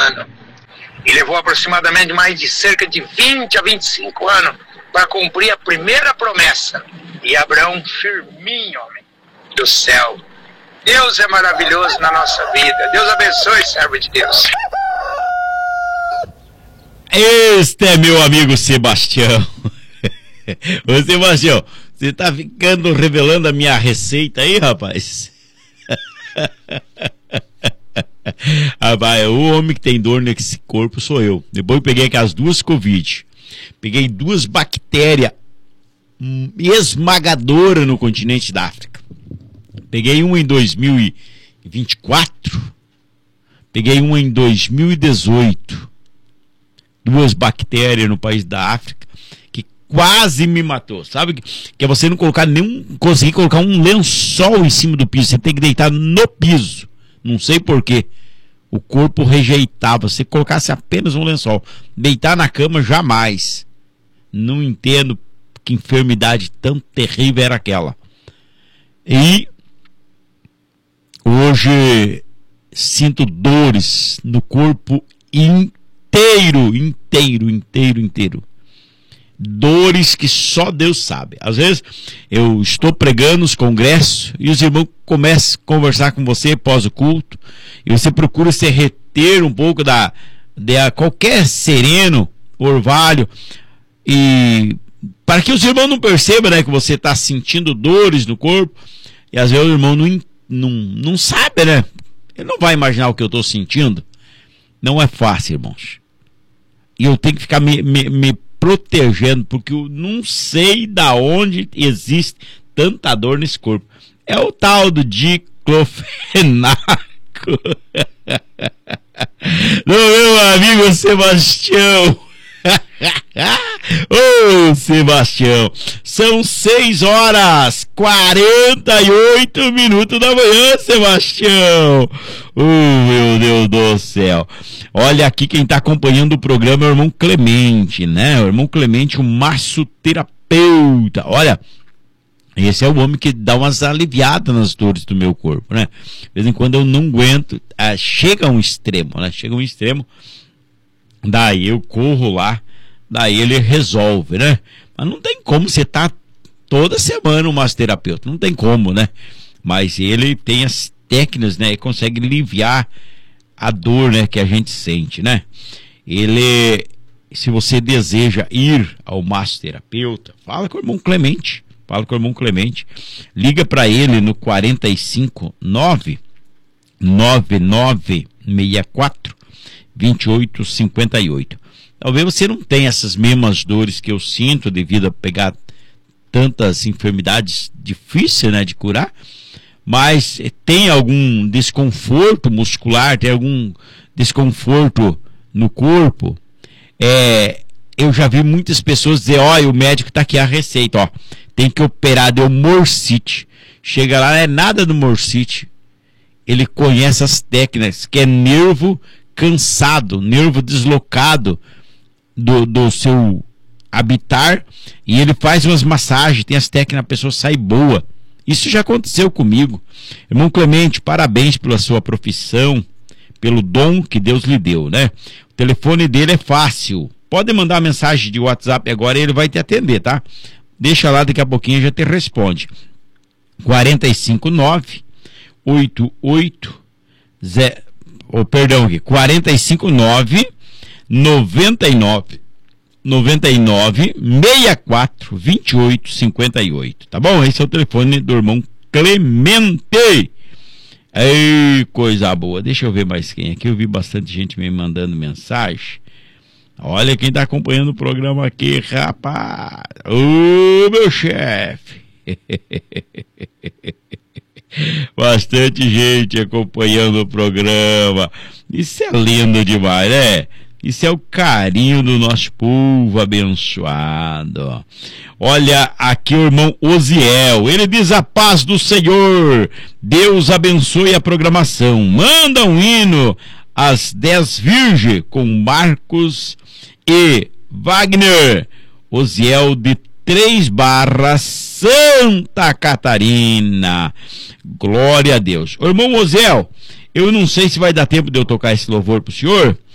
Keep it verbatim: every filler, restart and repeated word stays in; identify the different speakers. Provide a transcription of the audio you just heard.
Speaker 1: ano. E levou aproximadamente mais de cerca de vinte a vinte e cinco anos para cumprir a primeira promessa. E Abraão firminho, homem do céu. Deus é maravilhoso na nossa vida. Deus abençoe, servo de Deus.
Speaker 2: Este é meu amigo Sebastião. Ô Sebastião, você tá ficando revelando a minha receita aí, rapaz? Rapaz, o homem que tem dor nesse corpo sou eu. Depois eu peguei aquelas duas Covid. Peguei duas bactérias esmagadoras no continente da África. Peguei uma em dois mil e vinte e quatro. Peguei uma em dois mil e dezoito. Duas bactérias no país da África que quase me matou. Sabe que é você não colocar nenhum, conseguir colocar um lençol em cima do piso. Você tem que deitar no piso. Não sei porquê. O corpo rejeitava. Se colocasse apenas um lençol. Deitar na cama, jamais. Não entendo que enfermidade tão terrível era aquela. E hoje sinto dores no corpo inteiro, inteiro, inteiro, inteiro. Dores que só Deus sabe. Às vezes eu estou pregando nos congressos e os irmãos começam a conversar com você após o culto e você procura se reter um pouco da, de qualquer sereno, orvalho, e para que os irmãos não percebam, né, que você está sentindo dores no corpo. E às vezes o irmão não, não, não sabe, né? Ele não vai imaginar o que eu estou sentindo. Não é fácil, irmãos. E eu tenho que ficar me, me, me protegendo, porque eu não sei da onde existe tanta dor nesse corpo. É o tal do diclofenaco. Do meu amigo Sebastião. Ô Sebastião, são seis horas quarenta e oito minutos da manhã, Sebastião. Oh, meu Deus do céu. Olha aqui, quem está acompanhando o programa é o irmão Clemente, né? O irmão Clemente, um massoterapeuta. Olha, esse é o homem que dá umas aliviadas nas dores do meu corpo, né? De vez em quando eu não aguento, ah, chega a um extremo, né? Chega a um extremo. Daí eu corro lá, daí ele resolve, né? Mas não tem como você tá toda semana um massoterapeuta, não tem como, né? Mas ele tem as técnicas, né? E consegue aliviar a dor, né? Que a gente sente, né? Ele, se você deseja ir ao massoterapeuta, fala com o irmão Clemente, fala com o irmão Clemente, liga para ele no quarenta e cinco, nove nove nove seis quatro vinte e oito cinquenta e oito. Talvez você não tenha essas mesmas dores que eu sinto devido a pegar tantas enfermidades difíceis, né, de curar, mas tem algum desconforto muscular, tem algum desconforto no corpo. É, eu já vi muitas pessoas dizer, olha, o médico tá aqui a receita, ó, tem que operar, deu morsite. Chega lá, não é nada do morsite. Ele conhece as técnicas, que é nervo cansado, nervo deslocado do, do seu habitar, e ele faz umas massagens, tem as técnicas, a pessoa sai boa. Isso já aconteceu comigo. Irmão Clemente, parabéns pela sua profissão, pelo dom que Deus lhe deu, né? O telefone dele é fácil, pode mandar mensagem de WhatsApp agora e ele vai te atender, tá? Deixa lá, daqui a pouquinho já te responde. quarenta e cinco, nove oito oito zero, oh, perdão aqui, quarenta e cinco, nove noventa e nove noventa e nove sessenta e quatro vinte e oito cinquenta e oito, tá bom? Esse é o telefone do irmão Clemente. Ei, coisa boa. Deixa eu ver mais quem aqui. Eu vi bastante gente me mandando mensagem. Olha quem tá acompanhando o programa aqui, rapaz. Ô, meu chefe. Bastante gente acompanhando o programa. Isso é lindo demais, né? Isso é o carinho do nosso povo abençoado. Olha aqui o irmão Osiel. Ele diz: a paz do Senhor. Deus abençoe a programação. Manda um hino às dez virgens com Marcos e Wagner. Osiel de Três Barras, Santa Catarina. Glória a Deus. Ô, irmão Osiel, eu não sei se vai dar tempo de eu tocar esse louvor pro senhor,